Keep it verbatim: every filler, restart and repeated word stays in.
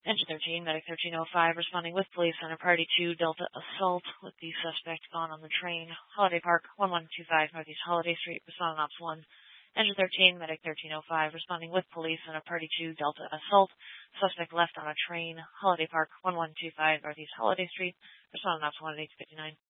Engine thirteen, Medic thirteen oh five, responding with police on a Party two Delta assault with the suspect gone on the train. Holiday Park, one one two five Northeast Holiday Street, responding Ops one. Engine thirteen, Medic thirteen oh five, responding with police on a Party two Delta assault. Suspect left on a train. Holiday Park, one one two five Northeast Holiday Street, responding Ops one at eight fifty-nine.